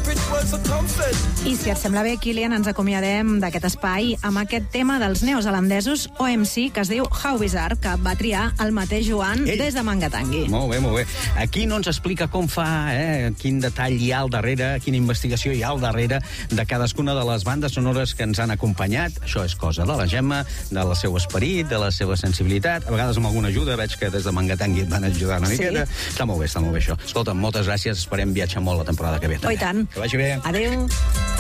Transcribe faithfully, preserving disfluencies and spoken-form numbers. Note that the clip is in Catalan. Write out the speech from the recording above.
I si et sembla bé, Kilian, ens acomiadem d'aquest espai amb aquest tema dels neozelandesos O M C, que es diu How Bizarre, que va triar el mateix Joan Ei. des de Mangatangui. Molt bé, molt bé. Aquí no ens explica com fa, eh, quin detall hi ha al darrere, quina investigació hi ha al darrere de cadascuna de les bandes sonores que ens han acompanyat. Això és cosa de la Gemma, del seu esperit, de la seva sensibilitat. A vegades amb alguna ajuda, veig que des de Mangatangui et van ajudar una Sí. miqueta. Està molt bé, està molt bé això. Escolta, moltes gràcies, esperem viatjar molt la temporada que ve. Oh, i tant. Que vagi bé. Adéu.